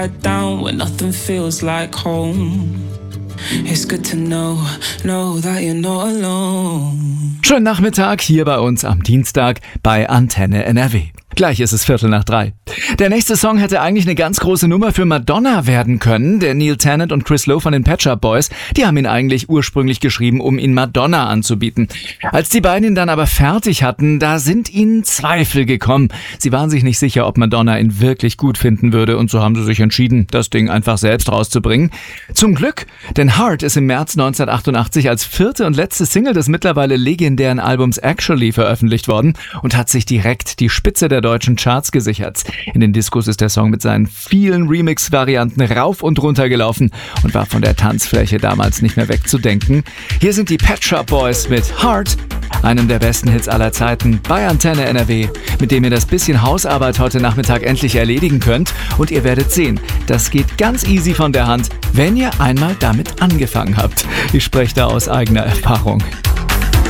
upside down when nothing feels like home. It's good to know that you're not alone. Schönen Nachmittag hier bei uns am Dienstag bei Antenne NRW. Gleich ist es 2:45. Der nächste Song hätte eigentlich eine ganz große Nummer für Madonna werden können. Der Neil Tennant und Chris Lowe von den Pet Shop Boys, die haben ihn eigentlich ursprünglich geschrieben, um ihn Madonna anzubieten. Als die beiden ihn dann aber fertig hatten, da sind ihnen Zweifel gekommen. Sie waren sich nicht sicher, ob Madonna ihn wirklich gut finden würde, und so haben sie sich entschieden, das Ding einfach selbst rauszubringen. Zum Glück, denn Heart ist im März 1988 als vierte und letzte Single des mittlerweile legendären Albums Actually veröffentlicht worden und hat sich direkt die Spitze der deutschen Charts gesichert. In den Discos ist der Song mit seinen vielen Remix-Varianten rauf und runter gelaufen und war von der Tanzfläche damals nicht mehr wegzudenken. Hier sind die Pet Shop Boys mit Heart, einem der besten Hits aller Zeiten bei Antenne NRW, mit dem ihr das bisschen Hausarbeit heute Nachmittag endlich erledigen könnt. Und ihr werdet sehen, das geht ganz easy von der Hand, wenn ihr einmal damit angefangen habt. Ich spreche da aus eigener Erfahrung.